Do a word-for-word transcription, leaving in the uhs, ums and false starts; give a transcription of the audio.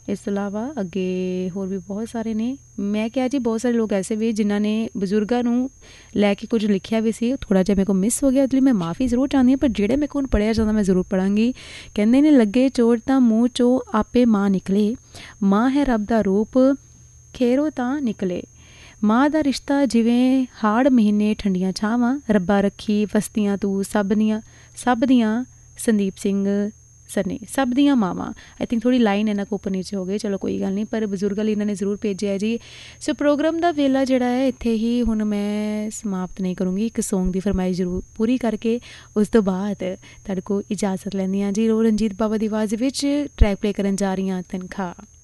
ਇਸ ਤੋਂ ਇਲਾਵਾ ਅੱਗੇ ਹੋਰ ਵੀ ਬਹੁਤ ਸਾਰੇ ਨੇ। ਮੈਂ ਕਿਹਾ ਜੀ ਬਹੁਤ ਸਾਰੇ ਲੋਕ ਐਸੇ ਵੀ ਜਿਨ੍ਹਾਂ ਨੇ ਬਜ਼ੁਰਗਾਂ ਨੂੰ ਲੈ ਕੇ ਕੁਝ ਲਿਖਿਆ ਵੀ ਸੀ, ਥੋੜ੍ਹਾ ਜਿਹਾ ਮੇਰੇ ਕੋਲ ਮਿਸ ਹੋ ਗਿਆ, ਉਹਦੇ ਲਈ ਮੈਂ ਮਾफ़ੀ ਜ਼ਰੂਰ ਚਾਹੁੰਦੀ ਹਾਂ, ਪਰ ਜਿਹੜੇ ਮੇਰੇ ਕੋਲ ਪੜ੍ਹਿਆ ਜਾਂਦਾ ਮੈਂ ਜ਼ਰੂਰ ਪੜ੍ਹਾਂਗੀ। ਕਹਿੰਦੇ ਨੇ ਲੱਗੇ ਚੋਟ ਤਾਂ ਮੂੰਹ 'ਚੋਂ ਆਪੇ ਮਾਂ ਨਿਕਲੇ, ਮਾਂ ਹੈ ਰੱਬ ਦਾ ਰੂਪ ਖੇਰੋ ਤਾਂ ਨਿਕਲੇ, ਮਾਂ ਦਾ ਰਿਸ਼ਤਾ ਜਿਵੇਂ ਹਾੜ ਮਹੀਨੇ ਠੰਡੀਆਂ ਛਾਵਾਂ, ਰੱਬਾ ਰੱਖੀ ਫਸਤੀਆਂ ਤੂੰ ਸਭ ਦੀਆਂ ਸਭ ਦੀਆਂ। ਸੰਦੀਪ ਸਿੰਘ ਸਨੀ, ਸਭ ਦੀਆਂ ਮਾਵਾਂ। ਆਈ ਥਿੰਕ ਥੋੜ੍ਹੀ ਲਾਈਨ ਇਹਨਾਂ ਕੋਲ ਉੱਪਰ ਨੀਚੇ ਹੋ ਗਈ, ਚਲੋ ਕੋਈ ਗੱਲ ਨਹੀਂ, ਪਰ ਬਜ਼ੁਰਗਾਂ ਲਈ ਇਹਨਾਂ ਨੇ ਜ਼ਰੂਰ ਭੇਜਿਆ ਜੀ। ਸੋ ਪ੍ਰੋਗਰਾਮ ਦਾ ਵੇਲਾ ਜਿਹੜਾ ਹੈ ਇੱਥੇ ਹੀ ਹੁਣ ਮੈਂ ਸਮਾਪਤ ਨਹੀਂ ਕਰੂੰਗੀ, ਇੱਕ ਸੌਂਗ ਦੀ ਫਰਮਾਇਸ਼ ਜ਼ਰੂਰ ਪੂਰੀ ਕਰਕੇ ਉਸ ਤੋਂ ਬਾਅਦ ਤੁਹਾਡੇ ਕੋਲ ਇਜਾਜ਼ਤ ਲੈਂਦੀ ਹਾਂ ਜੀ। ਰੋ ਰਣਜੀਤ ਬਾਵਾ ਦੀ ਆਵਾਜ਼ ਵਿੱਚ ਟਰੈਕ ਪਲੇ ਕਰਨ ਜਾ ਰਹੀ ਹਾਂ ਤਨਖਾਹ।